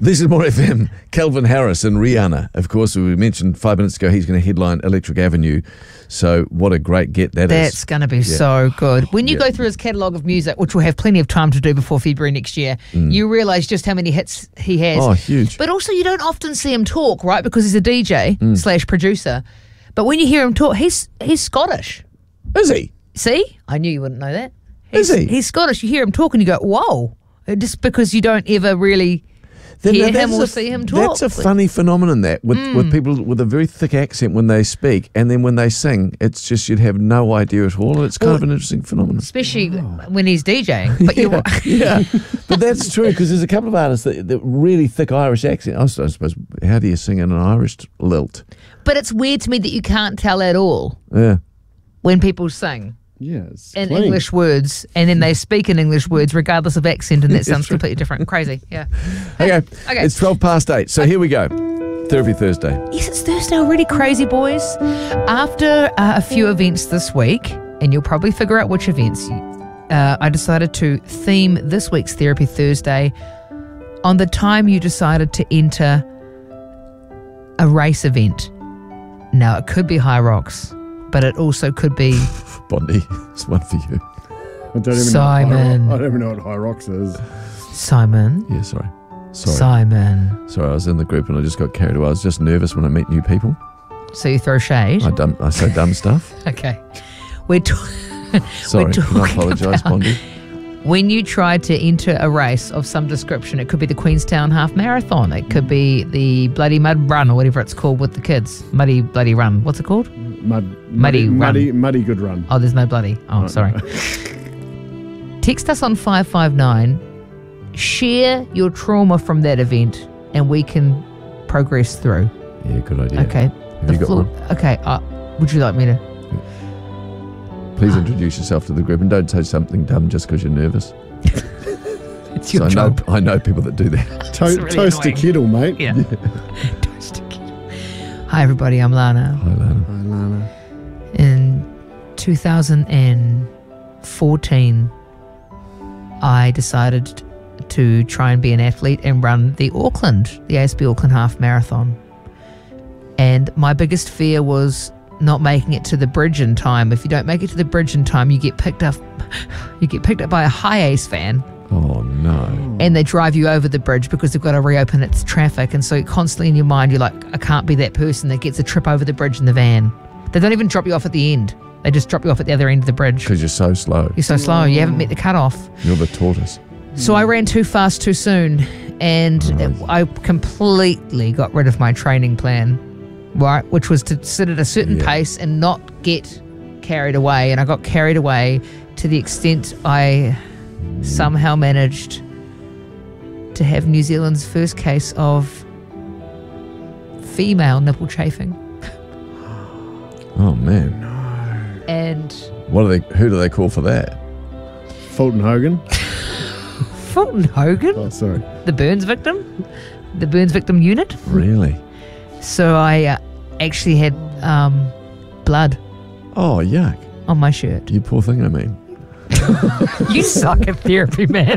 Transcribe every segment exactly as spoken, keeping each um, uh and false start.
This is More F M. Calvin Harris and Rihanna. Of course, we mentioned five minutes ago he's going to headline Electric Avenue. So what a great get that That's is. That's going to be yeah. so good. When you yeah. go through his catalogue of music, which we'll have plenty of time to do before February next year, mm. you realise just how many hits he has. Oh, huge. But also you don't often see him talk, right, because he's a D J mm. slash producer. But when you hear him talk, he's he's Scottish. Is he? See? I knew you wouldn't know that. He's, is he? He's Scottish. You hear him talk and you go, whoa. Just because you don't ever really... Then, hear no, him or a, see him talk. That's a funny phenomenon, that, with, mm. with people with a very thick accent when they speak, and then when they sing, it's just you'd have no idea at all. It's kind well, of an interesting phenomenon. Especially oh. when he's DJing. But yeah, you yeah. But that's true, because there's a couple of artists that, that really thick Irish accent. I suppose, how do you sing in an Irish lilt? But it's weird to me that you can't tell at all yeah. when people sing. Yes, in clean. English words, and then they speak in English words regardless of accent, and that sounds completely different. Crazy, yeah. Okay, okay. It's twelve past eight, so here we go. Therapy Thursday. Yes, it's Thursday already, crazy boys. After uh, a few events this week, and you'll probably figure out which events, uh, I decided to theme this week's Therapy Thursday on the time you decided to enter a race event. Now, it could be High Rocks, but it also could be... Bondi, it's one for you. I don't even Simon. Know what High, I don't even know what High Rocks is. Simon. Yeah, sorry. Sorry. Simon. Sorry, I was in the group and I just got carried away. I was just nervous when I meet new people. So you throw shade? I, dumb, I say dumb stuff. Okay. We're, ta- sorry, we're can I apologise, Bondi? When you tried to enter a race of some description, it could be the Queenstown Half Marathon. It could be the Bloody Mud Run or whatever it's called with the kids. Muddy Bloody Run. What's it called? Mud, muddy, muddy, run. muddy, muddy good run. Oh, there's no bloody. Oh, oh sorry. No. Text us on five five nine. Share your trauma from that event, and we can progress through. Yeah, good idea. Okay. Have the you got floor, one? Okay. Uh, would you like me to? Please introduce yourself to the group and don't say something dumb just because you're nervous. It's your so job. I know, I know people that do that. To- really toast annoying. a kettle, mate. Yeah. Toast a kettle. Hi, everybody. I'm Lana. Hi, Lana. Hi, Lana. In two thousand fourteen, I decided to try and be an athlete and run the Auckland, the A S B Auckland Half Marathon. And my biggest fear was not making it to the bridge in time. If you don't make it to the bridge in time, you get picked up. You get picked up by a High Ace van. Oh, no. And they drive you over the bridge because they've got to reopen its traffic. And so constantly in your mind, you're like, I can't be that person that gets a trip over the bridge in the van. They don't even drop you off at the end. They just drop you off at the other end of the bridge. Because you're so slow. You're so slow. You haven't met the cutoff. You're the tortoise. So I ran too fast too soon. And Oh. I completely got rid of my training plan, right? Which was to sit at a certain Yeah. pace and not get carried away. And I got carried away to the extent I somehow managed to have New Zealand's first case of female nipple chafing. Oh, man. And What do they? Who do they call for that? Fulton Hogan. Fulton Hogan, Oh, sorry. the burns victim, the burns victim unit. Really? So I uh, actually had um, blood Oh, yuck. on my shirt. You poor thing, I mean. You suck at therapy, man.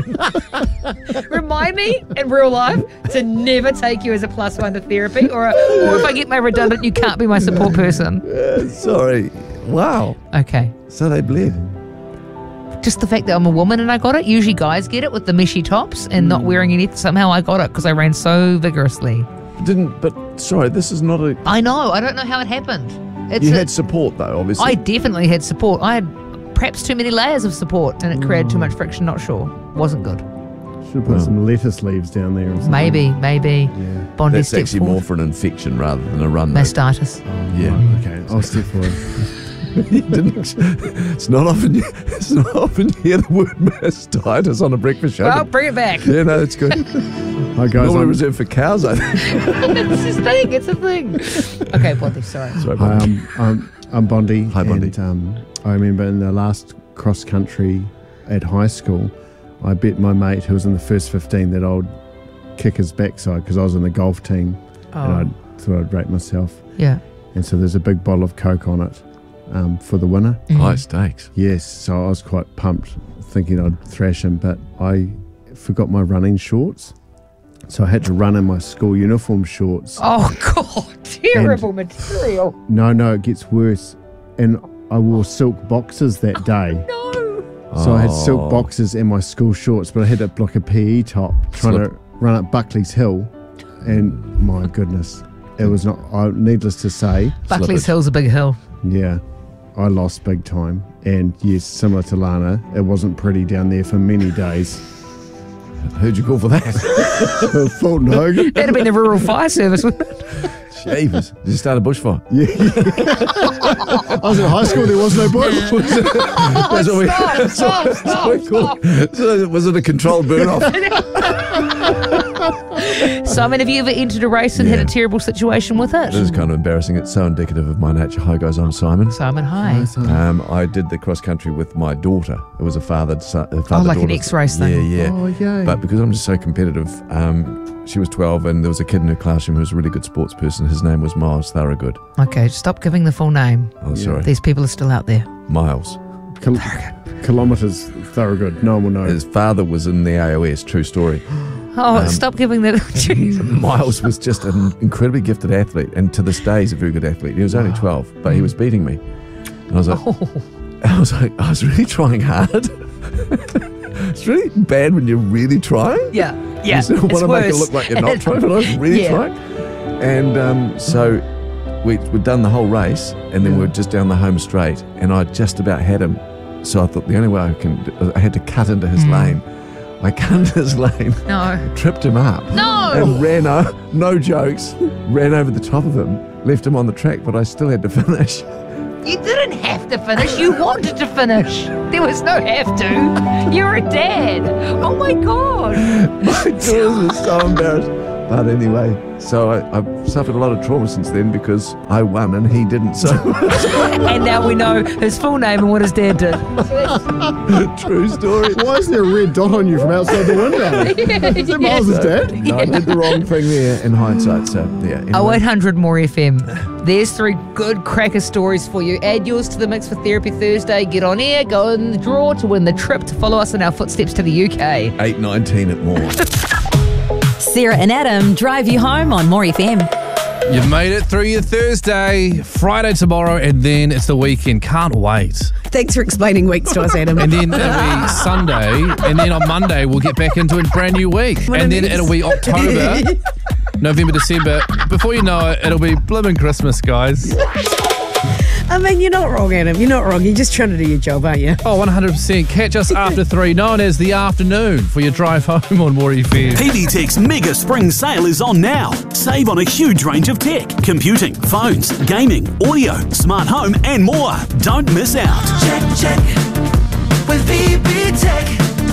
Remind me in real life to never take you as a plus one to therapy, or, a, or if I get my redundant, you can't be my support person. Uh, sorry. Wow. Okay. So they bled. Just the fact that I'm a woman and I got it. Usually guys get it with the meshy tops and not wearing anything. Somehow I got it because I ran so vigorously. Didn't, but sorry, this is not a... I know. I don't know how it happened. It's You a- had support, though, obviously. I definitely had support. I had perhaps too many layers of support and it created too much friction. Not sure. Wasn't good. Should have put Well. some lettuce leaves down there or something. Maybe, maybe. Yeah. Bondi That's step actually forward. more for an infection rather than a run. though. Mastitis. Yeah. Oh, okay. I'll step forward. You didn't, it's not often you, it's not often you hear the word mastitis on a breakfast show. Well, but- bring it back. yeah, no, it's good. Hi, guys. Normally I'm, reserved for cows, I think. It's a thing. It's a thing. Okay, Bondi, sorry. Sorry, hi, Bondi. I'm, I'm, I'm Bondi. Hi, Bondi. And, um, I remember in the last cross country at high school, I bet my mate who was in the first fifteen that I'd kick his backside because I was in the golf team Oh, and I thought I'd rate myself. yeah. And so there's a big bottle of Coke on it um, for the winner. Mm. High stakes. Yes, so I was quite pumped thinking I'd thrash him, but I forgot my running shorts. So I had to run in my school uniform shorts. Oh, God. Terrible and material. No, no, it gets worse. And I wore silk boxers that day. No. So I had Oh. silk boxers and my school shorts, but I had it like a P E top trying Slip. to run up Buckley's Hill. And my goodness, it was not, I, needless to say, Buckley's Slippage. Hill's a big hill. yeah, I lost big time. And yes, similar to Lana, it wasn't pretty down there for many days. Who'd you call for that? Fulton Hogan. That'd have been the Rural Fire Service, wouldn't it? Jeepers. Did you start a bushfire? Yeah. I was in high school, there was no bush. That's what we, Stop, stop, that's stop, what we call it. So was it a controlled burn off? Simon, have you ever entered a race and had Yeah. a terrible situation with it? This is kind of embarrassing. It's so indicative of my nature. Hi guys, I'm Simon. Simon, hi. Um, I did the cross country with my daughter. It was a father son. A father Oh, like an daughter- X-race thing. Yeah, yeah. Oh, yay. But because I'm just so competitive, um, she was twelve, and there was a kid in her classroom who was a really good sports person. His name was Miles Thorogood. Okay, stop giving the full name. Oh, sorry, These people are still out there. Miles. Kil- kilometres, Thorogood. No one will know. His father was in the A O S. True story. Oh, Um, stop giving the... Jeez. Miles was just an incredibly gifted athlete, and to this day, he's a very good athlete. He was only twelve, but he was beating me, and I was like, Oh, I was like, I was really trying hard. It's really bad when you're really trying. yeah, yeah. You sort of it's want to make it worse. look like you're not trying, but I was really Yeah. trying. And um, so we, we'd done the whole race, and then we were just down the home straight, and I just about had him. So I thought the only way I can, do, I had to cut into his Mm. lane. I cut into his lane, No. tripped him up, No! and ran over, no jokes, ran over the top of him, left him on the track, but I still had to finish. You didn't have to finish. You wanted to finish. There was no have to. You're a dad. Oh, my God. My daughters were so embarrassed. But anyway, so I, I've suffered a lot of trauma since then because I won and he didn't. So And now we know his full name and what his dad did. true story. Why is there a red dot on you from outside the window? Is that Miles' dad? No, I did the wrong thing there in hindsight. So yeah. Anyway. oh eight hundred more F M. There's three good cracker stories for you. Add yours to the mix for Therapy Thursday. Get on air, go in the draw to win the trip to follow us in our footsteps to the U K. eight nineteen at more. Sarah and Adam drive you home on More F M. You've made it through your Thursday, Friday tomorrow, and then it's the weekend. Can't wait. Thanks for explaining weeks to us, Adam. And then it'll be Sunday, and then on Monday we'll get back into a brand new week. What and a then mess. it'll be October, November, December. Before you know it, it'll be blooming Christmas, guys. I mean, you're not wrong, Adam. You're not wrong. You're just trying to do your job, aren't you? Oh, one hundred percent. Catch us after three, known as the afternoon, for your drive home on More F M. P D Tech's mega spring sale is on now. Save on a huge range of tech, computing, phones, gaming, audio, smart home and more. Don't miss out. Check, check with V B Tech.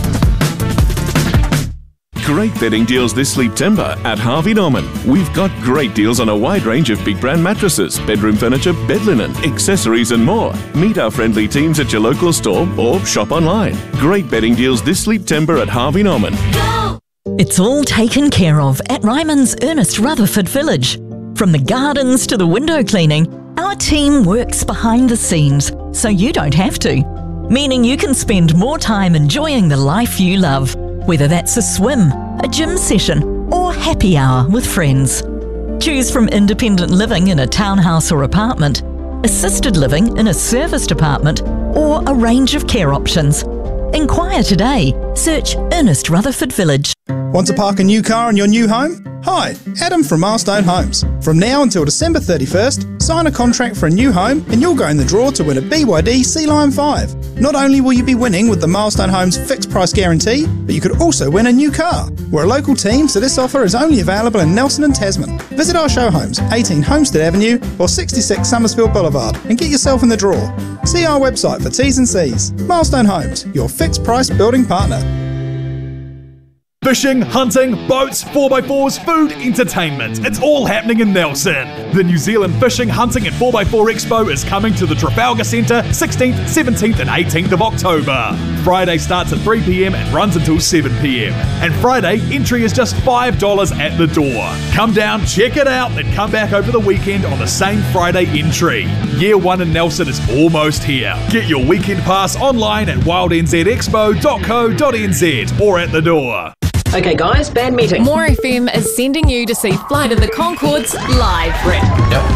Great bedding deals this September at Harvey Norman. We've got great deals on a wide range of big brand mattresses, bedroom furniture, bed linen, accessories and more. Meet our friendly teams at your local store or shop online. Great bedding deals this September at Harvey Norman. It's all taken care of at Ryman's Ernest Rutherford Village. From the gardens to the window cleaning, our team works behind the scenes so you don't have to. Meaning you can spend more time enjoying the life you love, whether that's a swim, a gym session, or happy hour with friends. Choose from independent living in a townhouse or apartment, assisted living in a serviced apartment, or a range of care options. Inquire today. Search Ernest Rutherford Village. Want to park a new car in your new home? Hi, Adam from Milestone Homes. From now until December thirty-first, sign a contract for a new home and you'll go in the draw to win a B Y D Sea Lion five. Not only will you be winning with the Milestone Homes fixed price guarantee, but you could also win a new car. We're a local team, so this offer is only available in Nelson and Tasman. Visit our show homes, eighteen Homestead Avenue or sixty-six Summersfield Boulevard, and get yourself in the draw. See our website for T's and C's. Milestone Homes, your fixed price building partner. Fishing, hunting, boats, four by fours, food, entertainment. It's all happening in Nelson. The New Zealand Fishing, Hunting and four by four Expo is coming to the Trafalgar Centre sixteenth, seventeenth and eighteenth of October. Friday starts at three p.m. and runs until seven p.m. And Friday, entry is just five dollars at the door. Come down, check it out, then come back over the weekend on the same Friday entry. Year one in Nelson is almost here. Get your weekend pass online at wild n z expo dot co dot n z or at the door. Okay, guys, band meeting. More F M is sending you to see Flight of the Conchords live. Brett.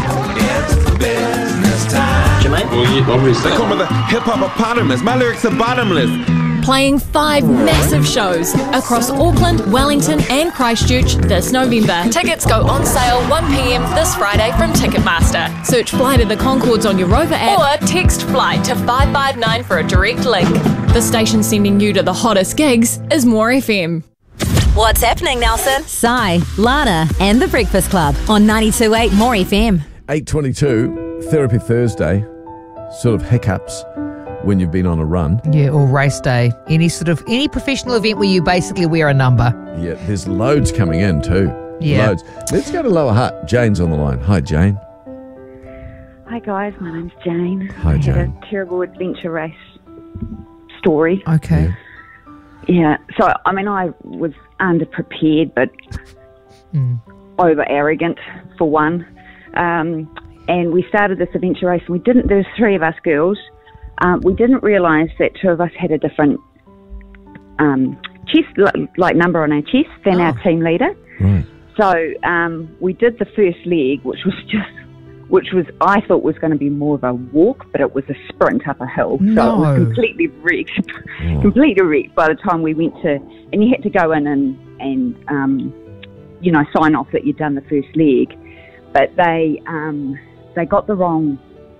Jermaine? Well, yeah, obviously. They call me the hip-hop-opotamus. My lyrics are bottomless. Playing five massive shows across Auckland, Wellington and Christchurch this November. Tickets go on sale one p.m. this Friday from Ticketmaster. Search Flight of the Conchords on your Rover app or text FLIGHT to five five nine for a direct link. The station sending you to the hottest gigs is More F M. What's happening, Nelson? Sai, Lana and The Breakfast Club on ninety-two point eight More F M. eight twenty-two, Therapy Thursday, sort of hiccups when you've been on a run. Yeah, or race day. Any sort of, any professional event where you basically wear a number. Yeah, there's loads coming in too. Yeah. Loads. Let's go to Lower Hutt. Jane's on the line. Hi, Jane. Hi guys, my name's Jane. Hi, I Jane. had a terrible adventure race story. Okay. Yeah, so I mean I was underprepared but Mm. over arrogant for one. Um, and we started this adventure race and we didn't, there was three of us girls. Um, we didn't realise that two of us had a different um, chest, like, like number on our chest than Oh. our team leader. Right. So um, we did the first leg, which was just, which was I thought was going to be more of a walk, but it was a sprint up a hill. So it No. was completely wrecked, Oh. completely wrecked by the time we went to, and you had to go in and and um, you know sign off that you'd done the first leg, but they um, they got the wrong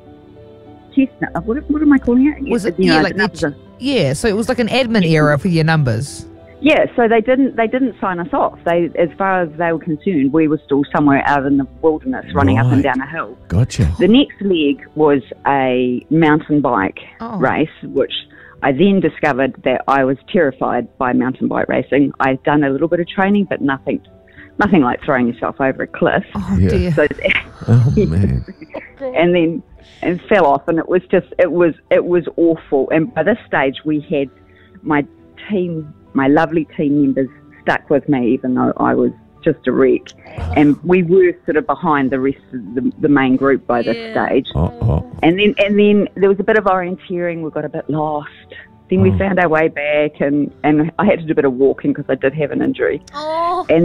chest. What, what am I calling it? Was it, You yeah, know, like the numbers the, are- yeah, so it was like an admin error for your numbers. Yeah, so they didn't they didn't sign us off. They, as far as they were concerned, we were still somewhere out in the wilderness, running up and Right. down a hill. Gotcha. The next leg was a mountain bike Oh. race, which I then discovered that I was terrified by mountain bike racing. I'd done a little bit of training, but nothing, nothing like throwing yourself over a cliff. Oh, Yeah. dear. So, Oh, man. and then and fell off, and it was just it was it was awful. And by this stage, we had my team, my lovely team members, stuck with me, even though I was just a wreck. And we were sort of behind the rest of the, the main group by this stage. Uh-oh. And then and then there was a bit of orienteering. We got a bit lost. Then we Oh. found our way back, and, and I had to do a bit of walking because I did have an injury. Oh. And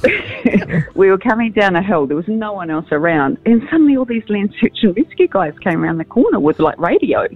then we were coming down a hill. There was no one else around. And suddenly all these land search and rescue guys came around the corner with like radios.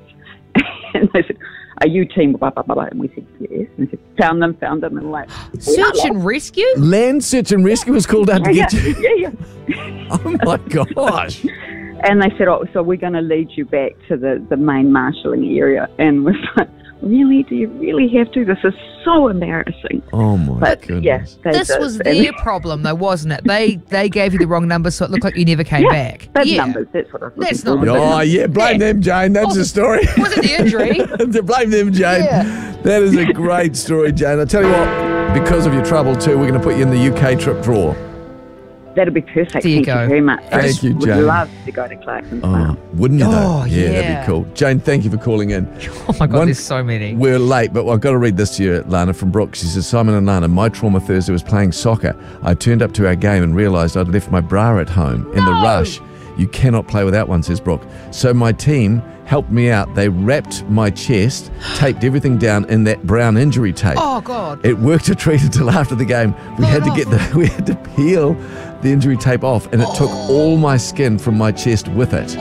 And they said, "Are you team blah, blah, blah, blah?" And we said, "Yes." And they said, "Found them, found them." And like, "We are Search lost." and rescue? Land Search and Rescue was called out to Yeah, get you. yeah, yeah. Oh, my gosh. And they said, "Oh, so we're going to lead you back to the, the main marshalling area." And we're like, "Really? Do you really have to? This is so embarrassing." Oh, my But goodness. yeah, they This did. was And- their problem, though, wasn't it? They they gave you the wrong number, so it looked like you never came yeah, back. bad yeah. numbers. That's what I was That's looking not- for. Oh, yeah, blame them, Jane. That's the story. Wasn't the injury? To blame them, Jane. Yeah. That is a great story, Jane. I'll tell you what, because of your trouble, too, we're going to put you in the U K trip draw. That'd be perfect. There you Thank go. you very much. I Thank you, would Jane. love to go to Clarkson's Oh, Farm. wouldn't you, though? Oh, yeah, yeah. that'd be cool. Jane, thank you for calling in. Oh, my God, One- there's so many. We're late, but I've got to read this to you, Lana from Brooke. She says, "Simon and Lana, my trauma Thursday was playing soccer. I turned up to our game and realised I'd left my bra at home. In the rush, you cannot play without one," says Brooke. "So my team helped me out. They wrapped my chest, taped everything down in that brown injury tape. Oh, God. It worked a treat until after the game. We had to get the we had to peel the injury tape off, and it took all my skin from my chest with it.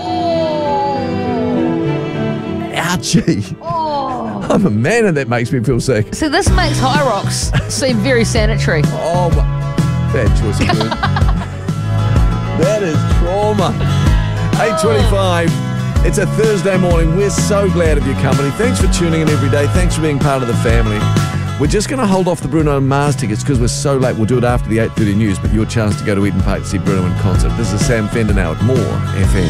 Ouchie. Oh. I'm a man, and that makes me feel sick. So this makes High Rocks seem very sanitary. Oh, my. Bad choice of word. That is trauma. eight twenty-five. It's a Thursday morning. We're so glad of your company. Thanks for tuning in every day. Thanks for being part of the family. We're just going to hold off the Bruno Mars tickets because we're so late. We'll do it after the eight thirty news, but your chance to go to Eden Park to see Bruno in concert. This is Sam Fender now at More F M.